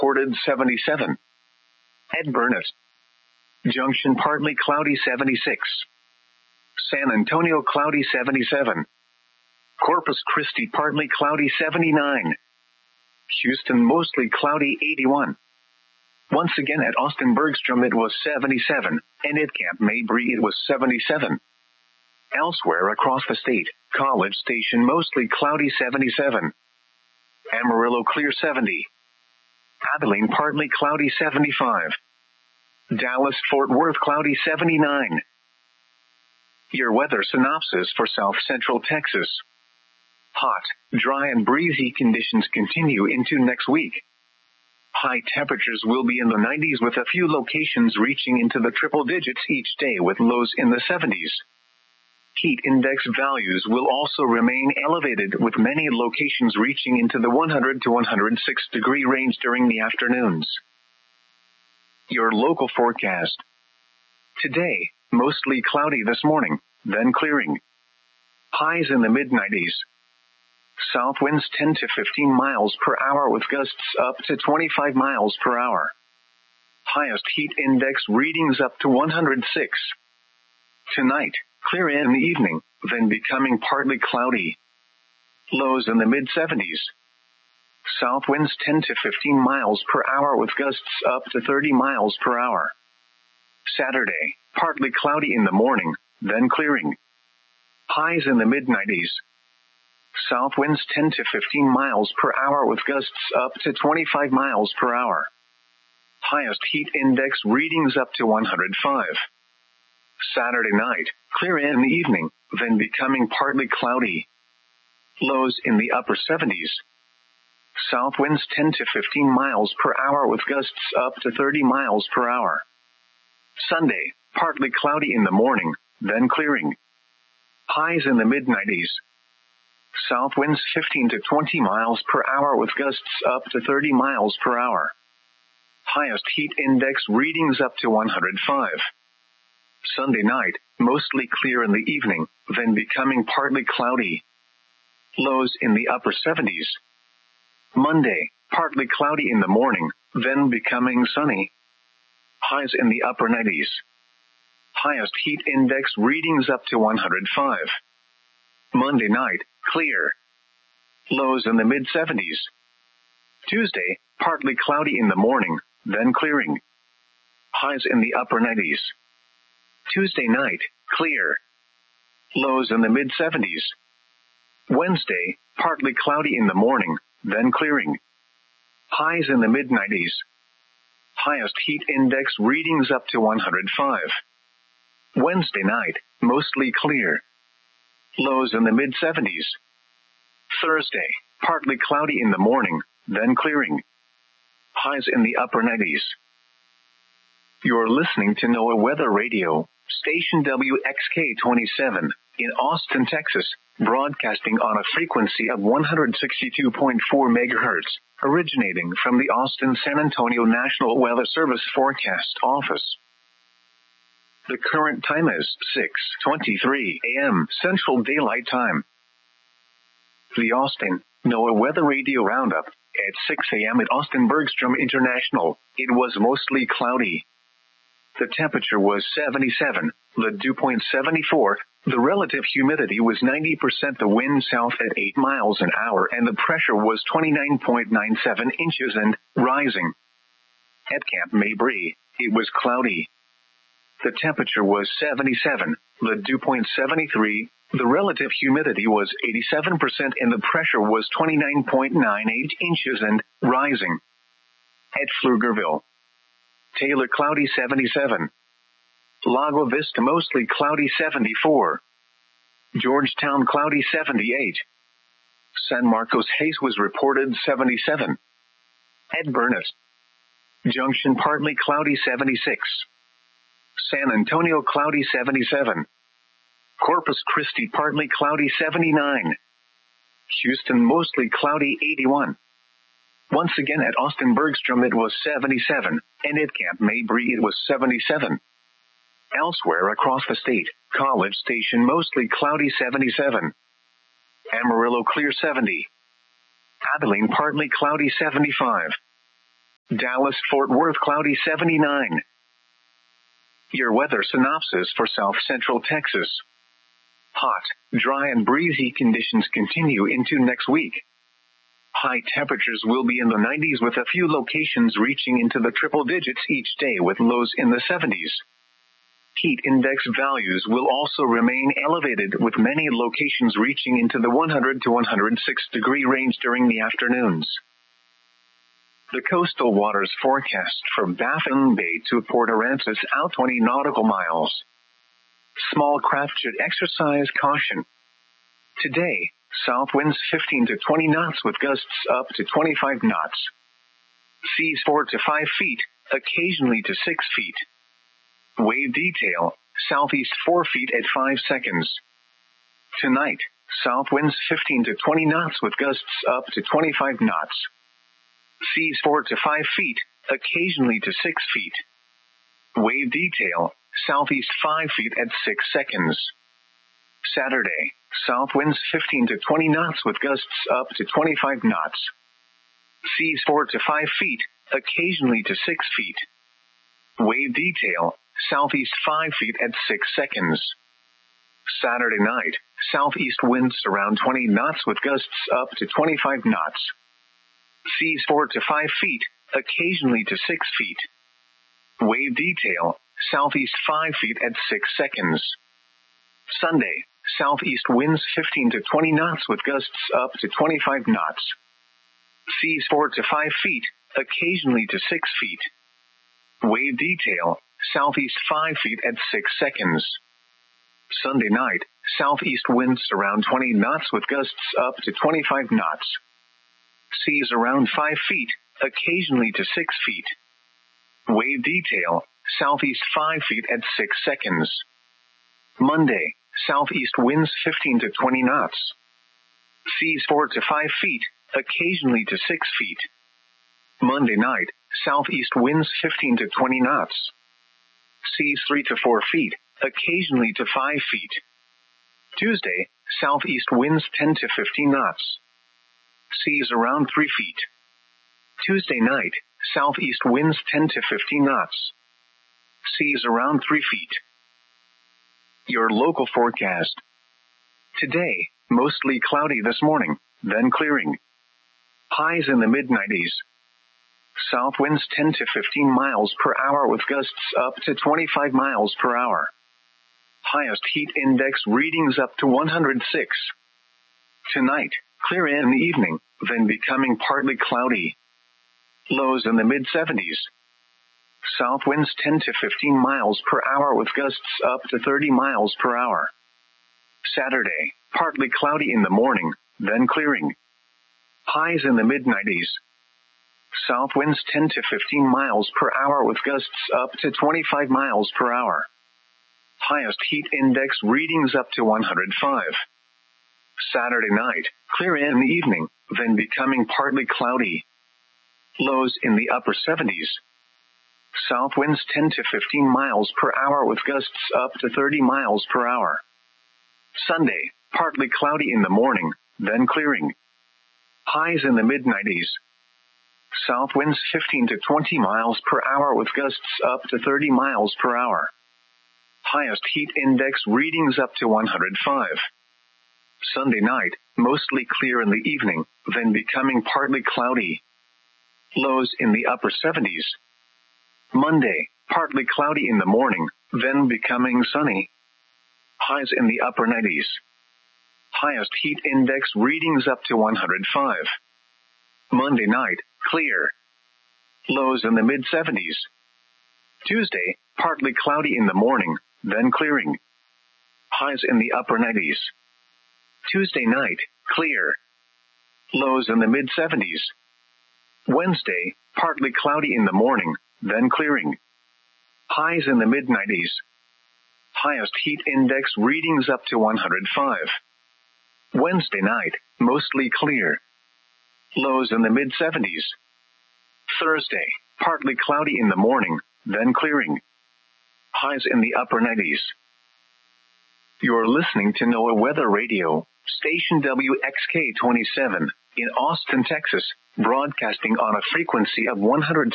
reported 77. At Burnett Junction partly cloudy 76. San Antonio cloudy 77. Corpus Christi partly cloudy 79. Houston mostly cloudy 81. Once again at Austin Bergstrom it was 77, and at Camp Mabry it was 77. Elsewhere across the state, College Station mostly cloudy 77. Amarillo clear 70. Abilene partly cloudy 75. Dallas Fort Worth cloudy 79. Your weather synopsis for South Central Texas. Hot, dry and breezy conditions continue into next week. High temperatures will be in the 90s with a few locations reaching into the triple digits each day with lows in the 70s. Heat index values will also remain elevated with many locations reaching into the 100 to 106 degree range during the afternoons. Your local forecast. Today, mostly cloudy this morning, then clearing. Highs in the mid-90s. South winds 10 to 15 miles per hour with gusts up to 25 miles per hour. Highest heat index readings up to 106. Tonight, clear in the evening, then becoming partly cloudy. Lows in the mid-70s. South winds 10 to 15 miles per hour with gusts up to 30 miles per hour. Saturday, partly cloudy in the morning, then clearing. Highs in the mid-90s. South winds 10 to 15 miles per hour with gusts up to 25 miles per hour. Highest heat index readings up to 105. Saturday night, clear in the evening, then becoming partly cloudy. Lows in the upper 70s. South winds 10 to 15 miles per hour with gusts up to 30 miles per hour. Sunday, partly cloudy in the morning, then clearing. Highs in the mid-90s. South winds 15 to 20 miles per hour with gusts up to 30 miles per hour. Highest heat index readings up to 105. Sunday night, mostly clear in the evening, then becoming partly cloudy. Lows in the upper 70s. Monday, partly cloudy in the morning, then becoming sunny. Highs in the upper 90s. Highest heat index readings up to 105. Monday night, clear. Lows in the mid-70s. Tuesday, partly cloudy in the morning, then clearing. Highs in the upper 90s. Tuesday night, clear. Lows in the mid-70s. Wednesday, partly cloudy in the morning, then clearing. Highs in the mid-90s. Highest heat index readings up to 105. Wednesday night, mostly clear. Lows in the mid-70s. Thursday, partly cloudy in the morning, then clearing. Highs in the upper 90s. You're listening to NOAA Weather Radio, station WXK-27, in Austin, Texas, broadcasting on a frequency of 162.4 MHz, originating from the Austin-San Antonio National Weather Service Forecast Office. The current time is 6:23 a.m. Central Daylight Time. The Austin NOAA Weather Radio Roundup. At 6 a.m. at Austin Bergstrom International, it was mostly cloudy. The temperature was 77, the dew point 74, the relative humidity was 90%, the wind south at 8 miles an hour, and the pressure was 29.97 inches and rising. At Camp Mabry, it was cloudy. The temperature was 77, the dew point 73, the relative humidity was 87%, and the pressure was 29.98 inches and rising. At Pflugerville, Taylor cloudy 77. Lago Vista mostly cloudy 74. Georgetown cloudy 78. San Marcos Hayes was reported 77. At Burnett Junction partly cloudy 76. San Antonio cloudy 77. Corpus Christi partly cloudy 79. Houston mostly cloudy 81. Once again at Austin Bergstrom it was 77, and at Camp Mabry it was 77. Elsewhere across the state, College Station mostly cloudy 77. Amarillo clear 70. Abilene partly cloudy 75. Dallas-Fort Worth cloudy 79. Your weather synopsis for South Central Texas. Hot, dry and breezy conditions continue into next week. High temperatures will be in the 90s with a few locations reaching into the triple digits each day with lows in the 70s. Heat index values will also remain elevated with many locations reaching into the 100 to 106 degree range during the afternoons. The coastal waters forecast from Baffin Bay to Port Aransas out 20 nautical miles. Small craft should exercise caution. Today, south winds 15 to 20 knots with gusts up to 25 knots. Seas 4 to 5 feet, occasionally to 6 feet. Wave detail, southeast 4 feet at 5 seconds. Tonight, south winds 15 to 20 knots with gusts up to 25 knots. Seas 4 to 5 feet, occasionally to 6 feet. Wave detail, southeast 5 feet at 6 seconds. Saturday, south winds 15 to 20 knots with gusts up to 25 knots. Seas 4 to 5 feet, occasionally to 6 feet. Wave detail, southeast 5 feet at 6 seconds. Saturday night, southeast winds around 20 knots with gusts up to 25 knots. Seas 4 to 5 feet, occasionally to 6 feet. Wave detail, southeast 5 feet at 6 seconds. Sunday, southeast winds 15 to 20 knots with gusts up to 25 knots. Seas 4 to 5 feet, occasionally to 6 feet. Wave detail, southeast 5 feet at 6 seconds. Sunday night, southeast winds around 20 knots with gusts up to 25 knots. Seas around 5 feet, occasionally to 6 feet. Wave detail, southeast 5 feet at 6 seconds. Monday, southeast winds 15 to 20 knots. Seas 4 to 5 feet, occasionally to 6 feet. Monday night, southeast winds 15 to 20 knots. Seas 3 to 4 feet, occasionally to 5 feet. Tuesday, southeast winds 10 to 15 knots. Seas around 3 feet. Tuesday night, southeast winds 10 to 15 knots. Seas around 3 feet. Your local forecast. Today, mostly cloudy this morning, then clearing. Highs in the mid-90s. South winds 10 to 15 miles per hour with gusts up to 25 miles per hour. Highest heat index readings up to 106. Tonight, clear in the evening, then becoming partly cloudy. Lows in the mid-70s. South winds 10 to 15 miles per hour with gusts up to 30 miles per hour. Saturday, partly cloudy in the morning, then clearing. Highs in the mid-90s. South winds 10 to 15 miles per hour with gusts up to 25 miles per hour. Highest heat index readings up to 105. Saturday night, clear in the evening, then becoming partly cloudy. Lows in the upper 70s. South winds 10 to 15 miles per hour with gusts up to 30 miles per hour. Sunday, partly cloudy in the morning, then clearing. Highs in the mid-90s. South winds 15 to 20 miles per hour with gusts up to 30 miles per hour. Highest heat index readings up to 105. Sunday night, mostly clear in the evening, then becoming partly cloudy. Lows in the upper 70s. Monday, partly cloudy in the morning, then becoming sunny. Highs in the upper 90s. Highest heat index readings up to 105. Monday night, clear. Lows in the mid-70s. Tuesday, partly cloudy in the morning, then clearing. Highs in the upper 90s. Tuesday night, clear. Lows in the mid-70s. Wednesday, partly cloudy in the morning, then clearing. Highs in the mid-90s. Highest heat index readings up to 105. Wednesday night, mostly clear. Lows in the mid-70s. Thursday, partly cloudy in the morning, then clearing. Highs in the upper 90s. You're listening to NOAA Weather Radio, station WXK-27, in Austin, Texas, broadcasting on a frequency of 100.